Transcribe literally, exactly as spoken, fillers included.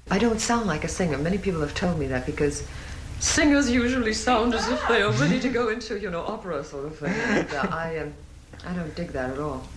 I don't sound like a singer. Many people have told me that because singers usually sound as if they are ready to go into, you know, opera sort of thing. And uh, I, um, I don't dig that at all.